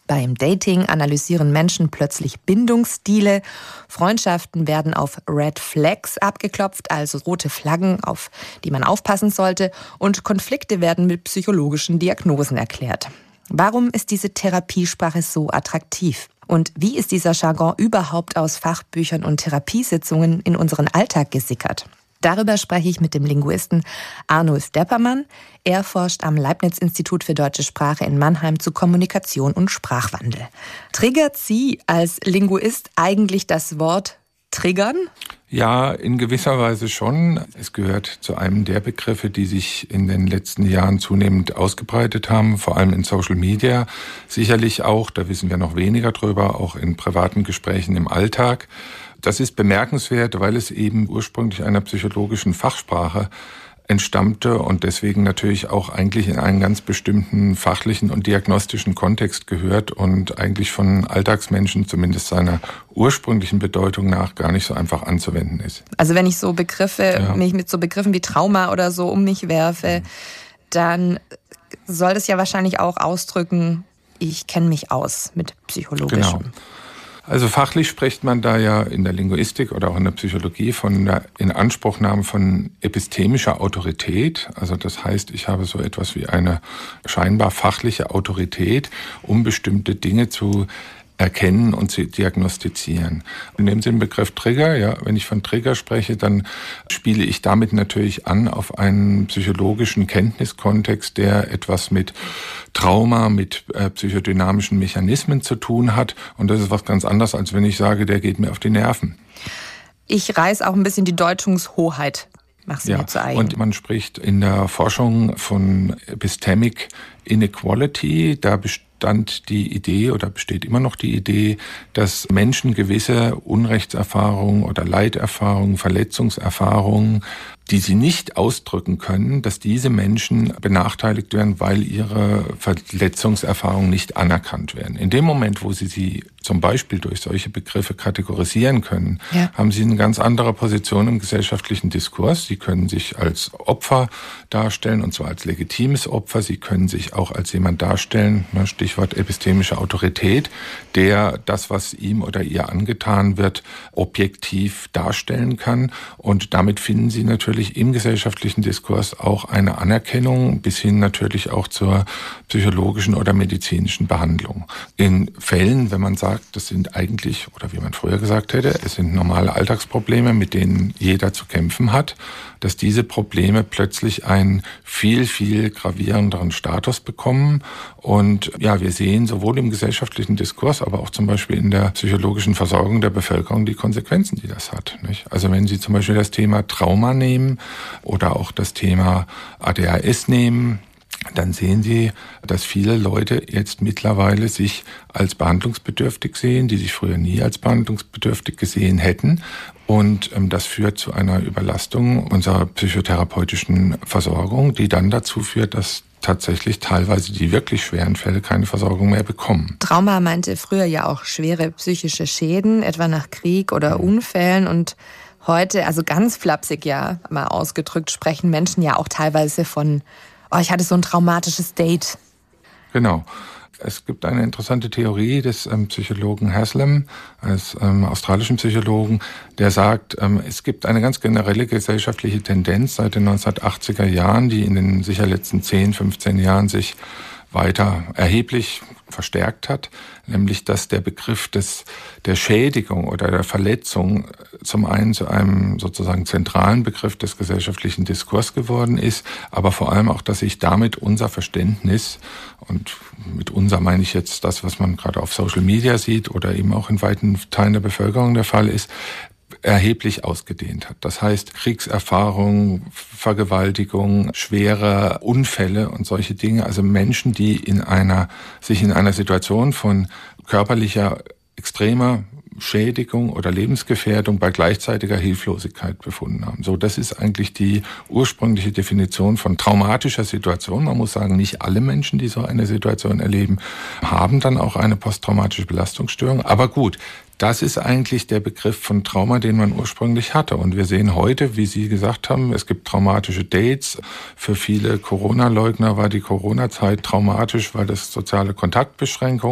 Beim Dating analysieren Menschen plötzlich Bindungsstile. Freundschaften werden auf Red Flags abgeklopft, also rote Flaggen, auf die man aufpassen sollte. Und Konflikte werden mit psychologischen Diagnosen erklärt. Warum ist diese Therapiesprache so attraktiv? Und wie ist dieser Jargon überhaupt aus Fachbüchern und Therapiesitzungen in unseren Alltag gesickert? Darüber spreche ich mit dem Linguisten Arnulf Deppermann. Er forscht am Leibniz-Institut für Deutsche Sprache in Mannheim zu Kommunikation und Sprachwandel. Triggert Sie als Linguist eigentlich das Wort triggern? Ja, in gewisser Weise schon. Es gehört zu einem der Begriffe, die sich in den letzten Jahren zunehmend ausgebreitet haben, vor allem in Social Media. Sicherlich auch, da wissen wir noch weniger drüber, auch in privaten Gesprächen im Alltag. Das ist bemerkenswert, weil es eben ursprünglich einer psychologischen Fachsprache entstammte und deswegen natürlich auch eigentlich in einen ganz bestimmten fachlichen und diagnostischen Kontext gehört und eigentlich von Alltagsmenschen, zumindest seiner ursprünglichen Bedeutung nach, gar nicht so einfach anzuwenden ist. Also wenn ich so mich mit so Begriffen wie Trauma oder so um mich werfe, dann soll das ja wahrscheinlich auch ausdrücken, ich kenne mich aus mit Psychologischem. Genau. Also fachlich spricht man da ja in der Linguistik oder auch in der Psychologie von der Inanspruchnahme von epistemischer Autorität. Also das heißt, ich habe so etwas wie eine scheinbar fachliche Autorität, um bestimmte Dinge zu erkennen und zu diagnostizieren. Nehmen Sie den Begriff Trigger. Ja, wenn ich von Trigger spreche, dann spiele ich damit natürlich an auf einen psychologischen Kenntniskontext, der etwas mit Trauma, mit psychodynamischen Mechanismen zu tun hat. Und das ist was ganz anderes, als wenn ich sage, der geht mir auf die Nerven. Ich reiß auch ein bisschen die Deutungshoheit. Mach's mir zu eigen. Und man spricht in der Forschung von Epistemic Inequality. Da bestand die Idee oder besteht immer noch die Idee, dass Menschen gewisse Unrechtserfahrungen oder Leiterfahrungen, Verletzungserfahrungen, die sie nicht ausdrücken können, dass diese Menschen benachteiligt werden, weil ihre Verletzungserfahrungen nicht anerkannt werden. In dem Moment, wo sie zum Beispiel durch solche Begriffe kategorisieren können, haben sie eine ganz andere Position im gesellschaftlichen Diskurs. Sie können sich als Opfer darstellen, und zwar als legitimes Opfer. Sie können sich auch als jemand darstellen, Stichwort epistemische Autorität, der das, was ihm oder ihr angetan wird, objektiv darstellen kann. Und damit finden sie natürlich im gesellschaftlichen Diskurs auch eine Anerkennung, bis hin natürlich auch zur psychologischen oder medizinischen Behandlung. In Fällen, wenn man sagt, das sind eigentlich, oder wie man früher gesagt hätte, es sind normale Alltagsprobleme, mit denen jeder zu kämpfen hat, dass diese Probleme plötzlich einen viel, viel gravierenderen Status bekommen. Und ja, wir sehen sowohl im gesellschaftlichen Diskurs, aber auch zum Beispiel in der psychologischen Versorgung der Bevölkerung die Konsequenzen, die das hat. Nicht? Also wenn Sie zum Beispiel das Thema Trauma nehmen oder auch das Thema ADHS nehmen, dann sehen Sie, dass viele Leute jetzt mittlerweile sich als behandlungsbedürftig sehen, die sich früher nie als behandlungsbedürftig gesehen hätten. Und das führt zu einer Überlastung unserer psychotherapeutischen Versorgung, die dann dazu führt, dass tatsächlich teilweise die wirklich schweren Fälle keine Versorgung mehr bekommen. Trauma meinte früher ja auch schwere psychische Schäden, etwa nach Krieg oder Unfällen. Und heute, also ganz flapsig ja mal ausgedrückt, sprechen Menschen ja auch teilweise von, ich hatte so ein traumatisches Date. Genau. Es gibt eine interessante Theorie des Psychologen Haslam, eines australischen Psychologen, der sagt, es gibt eine ganz generelle gesellschaftliche Tendenz seit den 1980er Jahren, die in den sicher letzten 10, 15 Jahren sich weiter erheblich verstärkt hat, nämlich dass der Begriff der Schädigung oder der Verletzung zum einen zu einem sozusagen zentralen Begriff des gesellschaftlichen Diskurs geworden ist, aber vor allem auch, dass sich damit unser Verständnis, und mit unser meine ich jetzt das, was man gerade auf Social Media sieht oder eben auch in weiten Teilen der Bevölkerung der Fall ist, erheblich ausgedehnt hat. Das heißt, Kriegserfahrung, Vergewaltigung, schwere Unfälle und solche Dinge, also Menschen, die sich in einer Situation von körperlicher, extremer Schädigung oder Lebensgefährdung bei gleichzeitiger Hilflosigkeit befunden haben. So, das ist eigentlich die ursprüngliche Definition von traumatischer Situation. Man muss sagen, nicht alle Menschen, die so eine Situation erleben, haben dann auch eine posttraumatische Belastungsstörung. Aber gut, das ist eigentlich der Begriff von Trauma, den man ursprünglich hatte. Und wir sehen heute, wie Sie gesagt haben, es gibt traumatische Dates. Für viele Corona-Leugner war die Corona-Zeit traumatisch, weil das soziale Kontaktbeschränkungen